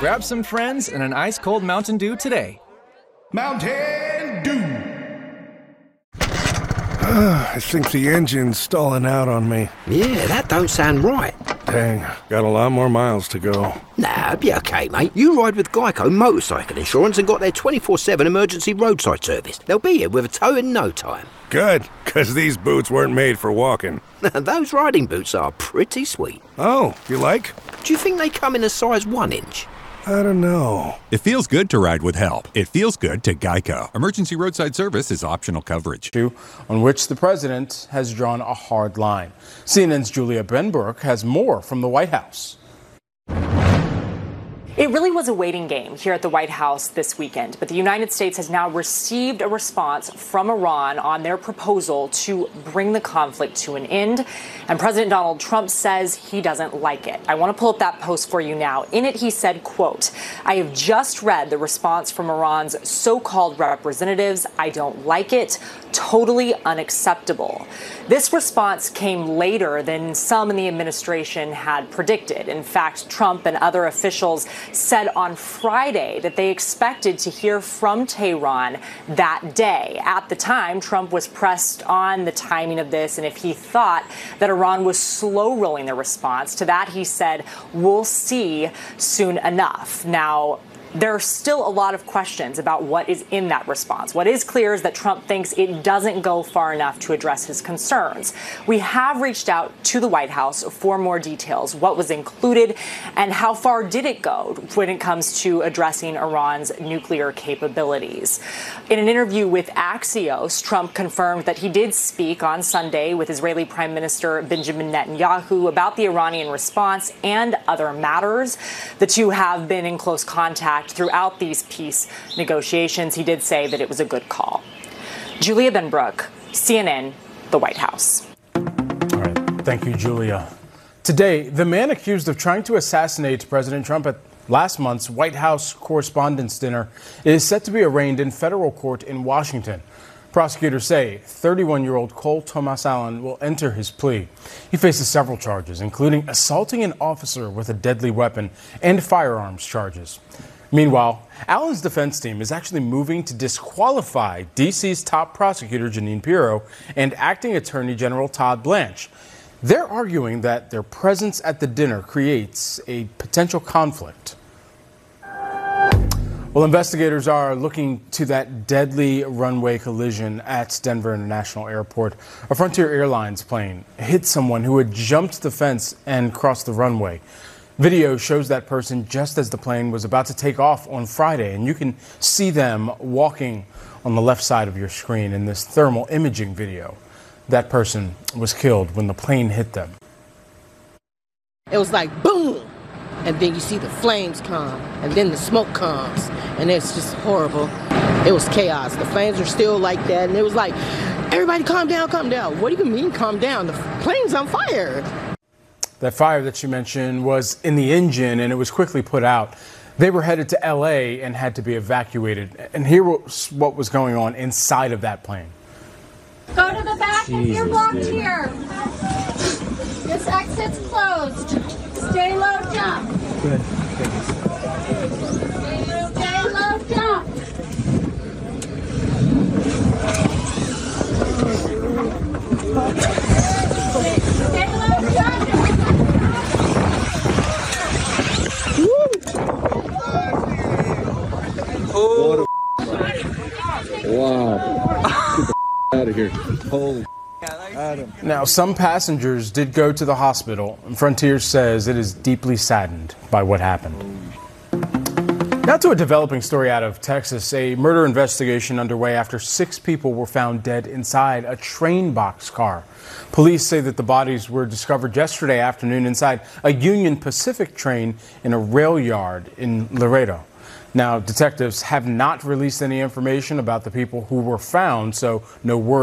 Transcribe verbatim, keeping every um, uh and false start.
Grab some friends and an ice-cold Mountain Dew today. Mountain Dew. I think the engine's stalling out on me. Yeah, that don't sound right. Dang, got a lot more miles to go. Nah, be okay, mate. You ride with Geico Motorcycle Insurance and got their twenty-four seven emergency roadside service. They'll be here with a tow in no time. Good, because these boots weren't made for walking. Those riding boots are pretty sweet. Oh, you like? Do you think they come in a size one inch? I don't know. It feels good to ride with help. It feels good to Geico. Emergency roadside service is optional coverage. On which the president has drawn a hard line. C N N's Julia Benbrook has more from the White House. It really was a waiting game here at the White House this weekend, but the United States has now received a response from Iran on their proposal to bring the conflict to an end, and President Donald Trump says he doesn't like it. I want to pull up that post for you now. In it, he said, quote, "I have just read the response from Iran's so-called representatives. I don't like it. Totally unacceptable." This response came later than some in the administration had predicted. In fact, Trump and other officials said on Friday that they expected to hear from Tehran that day. At the time, Trump was pressed on the timing of this and if he thought that Iran was slow rolling their response. To that, he said, "We'll see soon enough." Now, there are still a lot of questions about what is in that response. What is clear is that Trump thinks it doesn't go far enough to address his concerns. We have reached out to the White House for more details. What was included and how far did it go when it comes to addressing Iran's nuclear capabilities? In an interview with Axios, Trump confirmed that he did speak on Sunday with Israeli Prime Minister Benjamin Netanyahu about the Iranian response and other matters. The two have been in close contact throughout these peace negotiations. He did say that it was a good call. Julia Benbrook, C N N, the White House. All right. Thank you, Julia. Today, the man accused of trying to assassinate President Trump at last month's White House Correspondents' Dinner is set to be arraigned in federal court in Washington. Prosecutors say thirty-one-year-old Cole Thomas Allen will enter his plea. He faces several charges, including assaulting an officer with a deadly weapon and firearms charges. Meanwhile, Allen's defense team is actually moving to disqualify D C's top prosecutor Jeanine Pirro and acting Attorney General Todd Blanche. They're arguing that their presence at the dinner creates a potential conflict. Well, investigators are looking to that deadly runway collision at Denver International Airport. A Frontier Airlines plane hit someone who had jumped the fence and crossed the runway. Video shows that person just as the plane was about to take off on Friday, and you can see them walking on the left side of your screen in this thermal imaging video. That person was killed when the plane hit them. It was like boom, and then you see the flames come, and then the smoke comes, and it's just horrible. It was chaos. The flames are still like that, and it was like, everybody calm down, calm down. What do you mean calm down? The plane's on fire. That fire that you mentioned was in the engine, and it was quickly put out. They were headed to L A and had to be evacuated. And here was what was going on inside of that plane. Go to the back if you're blocked here. This exit's closed. Stay low, jump. Good. Stay low, jump. Stay low, jump. Oh, wow. Get the out of here. Holy Adam. Now, some passengers did go to the hospital, and Frontier says it is deeply saddened by what happened. Now to a developing story out of Texas. A murder investigation underway after six people were found dead inside a train boxcar. Police say that the bodies were discovered yesterday afternoon inside a Union Pacific train in a rail yard in Laredo. Now, detectives have not released any information about the people who were found, so no word